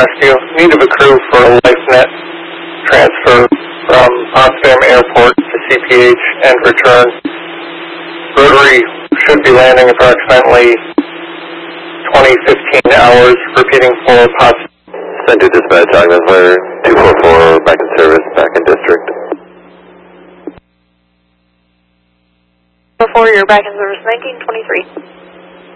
rescue. Need of a crew for a LifeNet transfer from Potsdam Airport to CPH and return. Rotary should be landing approximately 20-15 hours, repeating for Potsdam. Send to dispatch, Ogden Flyer 244, back in service, back in district. 4, you're back in service, 1923.